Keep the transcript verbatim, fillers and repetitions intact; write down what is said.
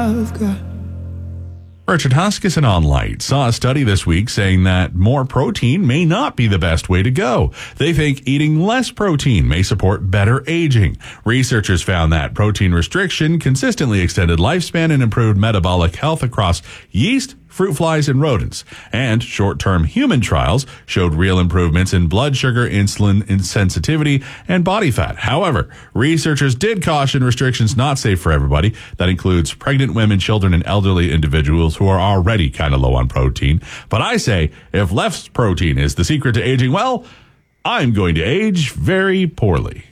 I've got. Richard Huskisson on Light saw a study this week saying that more protein may not be the best way to go. They think eating less protein may support better aging. Researchers found that protein restriction consistently extended lifespan and improved metabolic health across yeast, fruit flies, and rodents. And short-term human trials showed real improvements in blood sugar, insulin insensitivity, and body fat. However, researchers did caution restrictions not safe for everybody. That includes pregnant women, children, and elderly individuals who are already kind of low on protein. But I say, if less protein is the secret to aging well, I'm going to age very poorly.